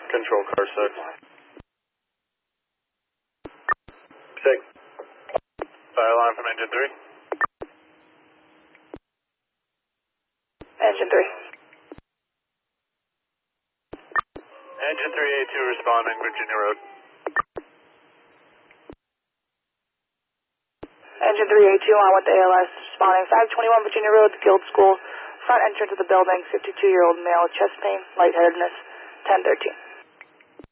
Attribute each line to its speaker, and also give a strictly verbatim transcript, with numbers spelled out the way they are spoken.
Speaker 1: Control car six. Six. Fire alarm from engine three.
Speaker 2: Engine three.
Speaker 1: Engine three A two responding, Virginia Road.
Speaker 2: Engine three A two on with the A L S, responding five twenty-one Virginia Road, the Guild School, front entrance of the building, fifty-two-year-old male, chest pain, lightheadedness, ten thirteen.